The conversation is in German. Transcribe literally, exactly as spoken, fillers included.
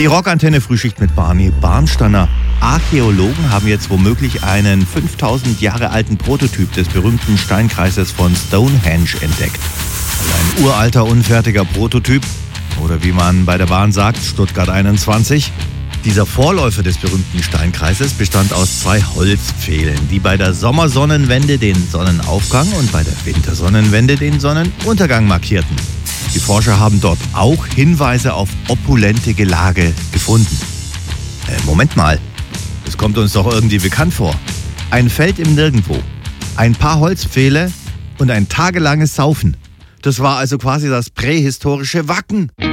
Die Rockantenne Frühschicht mit Barney Barnsteiner. Archäologen haben jetzt womöglich einen fünftausend Jahre alten Prototyp des berühmten Steinkreises von Stonehenge entdeckt. Also ein uralter, unfertiger Prototyp. Oder wie man bei der Bahn sagt, Stuttgart einundzwanzig. Dieser Vorläufer des berühmten Steinkreises bestand aus zwei Holzpfählen, die bei der Sommersonnenwende den Sonnenaufgang und bei der Wintersonnenwende den Sonnenuntergang markierten. Die Forscher haben dort auch Hinweise auf opulente Gelage gefunden. Äh, Moment mal, das kommt uns doch irgendwie bekannt vor. Ein Feld im Nirgendwo, ein paar Holzpfähle und ein tagelanges Saufen. Das war also quasi das prähistorische Wacken.